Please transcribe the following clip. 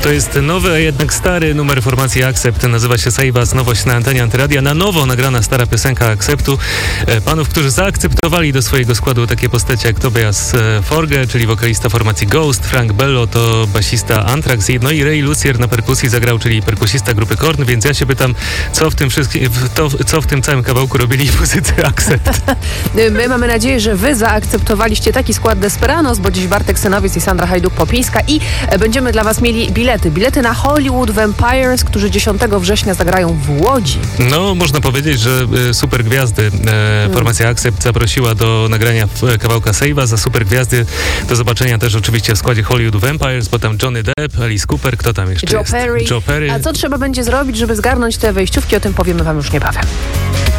To jest nowy, a jednak stary numer formacji Accept. Nazywa się Save Us. Nowość na antenie Antyradia. Na nowo nagrana stara piosenka Acceptu. Panów, którzy zaakceptowali do swojego składu takie postacie jak Tobias Forge, czyli wokalista formacji Ghost, Frank Bello to basista Anthrax, no i Ray Lucier na perkusji zagrał, czyli perkusista grupy Korn, więc ja się pytam, co w tym całym kawałku robili muzycy Accept. My mamy nadzieję, że wy zaakceptowaliście taki skład Desperados, bo dziś Bartek Synowiec i Sandra Hajduk-Popińska i będziemy dla was mieli bilety na Hollywood Vampires, którzy 10 września zagrają w Łodzi. No, można powiedzieć, że super gwiazdy formacja Accept zaprosiła do nagrania kawałka Save'a. Za super gwiazdy do zobaczenia też oczywiście w składzie Hollywood Vampires, bo tam Johnny Depp, Alice Cooper, kto tam jeszcze jest? Joe Perry. Joe Perry. A co trzeba będzie zrobić, żeby zgarnąć te wejściówki? O tym powiemy wam już niebawem.